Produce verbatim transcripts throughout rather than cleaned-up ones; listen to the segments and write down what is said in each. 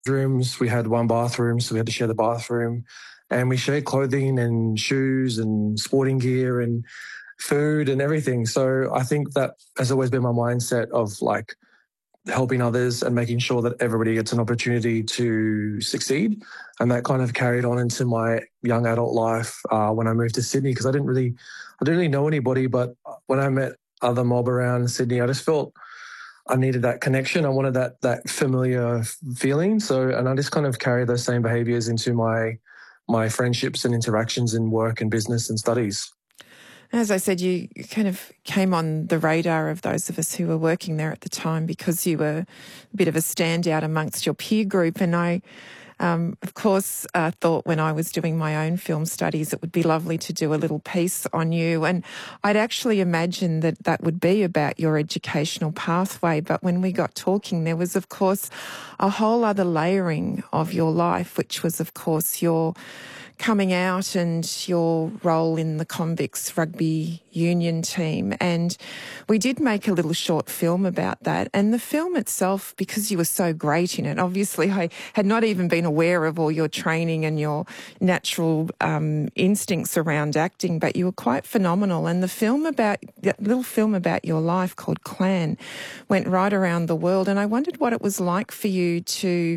rooms. We had one bathroom, so we had to share the bathroom. And we shared clothing and shoes and sporting gear and food and everything. So I think that has always been my mindset of like helping others and making sure that everybody gets an opportunity to succeed. And that kind of carried on into my young adult life uh, when I moved to Sydney, because I didn't really, I didn't really know anybody. But when I met other mob around Sydney, I just felt I needed that connection. I wanted that that familiar feeling. So, and I just kind of carry those same behaviours into my my friendships and interactions in work and business and studies. As I said, you kind of came on the radar of those of us who were working there at the time because you were a bit of a standout amongst your peer group. And I, um, of course, uh, thought when I was doing my own film studies, it would be lovely to do a little piece on you. And I'd actually imagined that that would be about your educational pathway. But when we got talking, there was, of course, a whole other layering of your life, which was, of course, your coming out and your role in the Convicts rugby union team. And we did make a little short film about that. And the film itself, because you were so great in it, obviously I had not even been aware of all your training and your natural um, instincts around acting, but you were quite phenomenal. And the film about, that little film about your life called Clan went right around the world. And I wondered what it was like for you to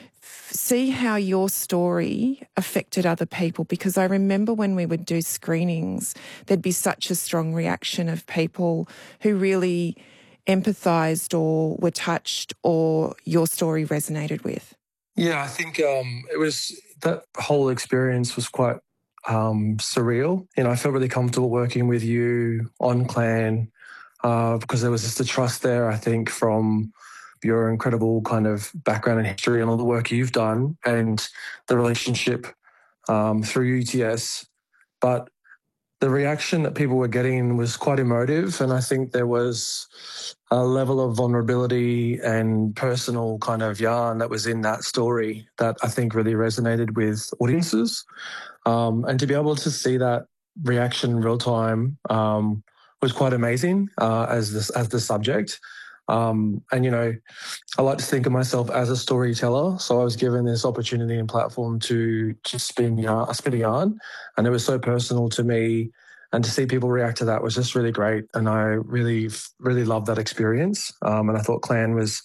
see how your story affected other people, because I remember when we would do screenings, there'd be such a strong reaction of people who really empathised or were touched or your story resonated with. Yeah, I think um, it was, that whole experience was quite um, surreal. You know, I felt really comfortable working with you on Clan uh, because there was just a trust there, I think, from your incredible kind of background and history and all the work you've done and the relationship um, through U T S. But the reaction that people were getting was quite emotive, and I think there was a level of vulnerability and personal kind of yarn that was in that story that I think really resonated with audiences. Um, and to be able to see that reaction in real time um, was quite amazing uh, as this as the subject. Um, and, you know, I like to think of myself as a storyteller. So I was given this opportunity and platform to, to spin, yarn, spin a yarn. And it was so personal to me. And to see people react to that was just really great. And I really, really loved that experience. Um, and I thought Clan was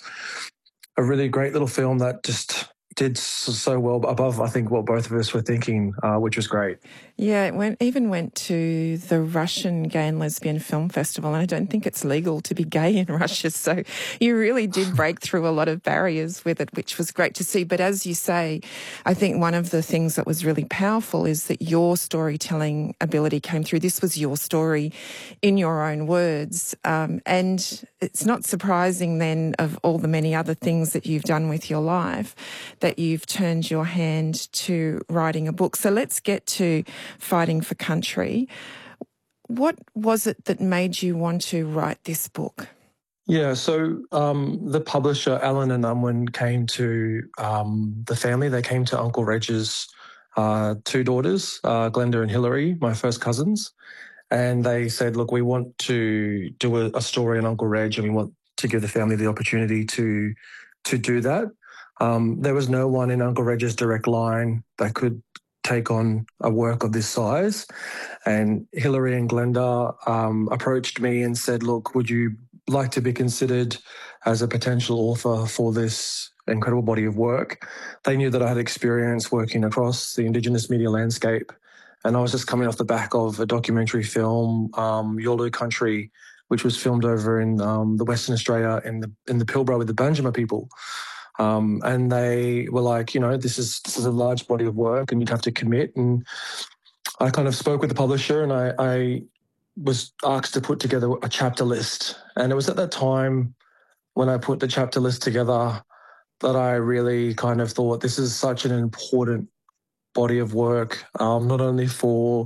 a really great little film that just did so well above, I think, what both of us were thinking, uh, which was great. Yeah, it went, even went to the Russian Gay and Lesbian Film Festival, and I don't think it's legal to be gay in Russia, so you really did break through a lot of barriers with it, which was great to see. But as you say, I think one of the things that was really powerful is that your storytelling ability came through. This was your story in your own words, um, and it's not surprising then, of all the many other things that you've done with your life, that you've turned your hand to writing a book. So let's get to Fighting for Country. What was it that made you want to write this book? Yeah, so um, the publisher, Allen and Unwin, came to um, the family. They came to Uncle Reg's uh, two daughters, uh, Glenda and Hillary, my first cousins, and they said, look, we want to do a, a story on Uncle Reg, and we want to give the family the opportunity to to do that. Um, there was no one in Uncle Reg's direct line that could take on a work of this size. And Hillary and Glenda um, approached me and said, look, would you like to be considered as a potential author for this incredible body of work? They knew that I had experience working across the Indigenous media landscape. And I was just coming off the back of a documentary film, um, Yolu Country, which was filmed over in um, the Western Australia in the in the Pilbara with the Banjima people. Um, and they were like, you know, this is this is a large body of work and you'd have to commit. And I kind of spoke with the publisher, and I, I was asked to put together a chapter list. And it was at that time when I put the chapter list together that I really kind of thought this is such an important body of work, um, not only for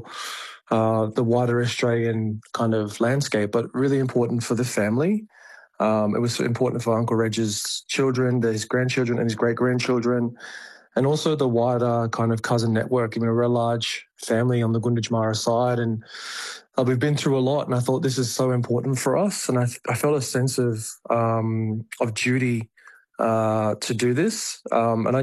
uh, the wider Australian kind of landscape, but really important for the family. Um, it was important for Uncle Reg's children, his grandchildren and his great-grandchildren, and also the wider kind of cousin network. I mean, we're a large family on the Gunditjmara side, and uh, we've been through a lot, and I thought this is so important for us, and I, I felt a sense of um, of duty uh, to do this. Um, and I